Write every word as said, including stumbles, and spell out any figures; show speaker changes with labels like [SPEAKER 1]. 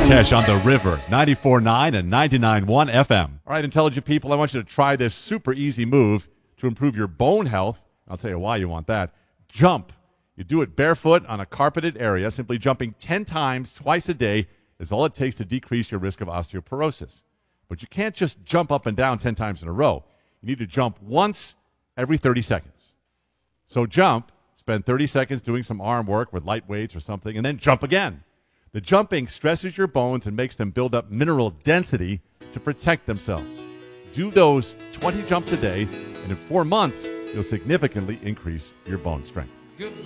[SPEAKER 1] Tesh on the River, ninety-four point nine and ninety-nine point one F M. All right, intelligent people, I want you to try this super easy move to improve your bone health. I'll tell you why you want that. Jump. You do it barefoot on a carpeted area. Simply jumping ten times twice a day is all it takes to decrease your risk of osteoporosis. But you can't just jump up and down ten times in a row. You need to jump once every thirty seconds. So jump, spend thirty seconds doing some arm work with light weights or something, and then jump again. The jumping stresses your bones and makes them build up mineral density to protect themselves. Do those twenty jumps a day, and in four months, you'll significantly increase your bone strength.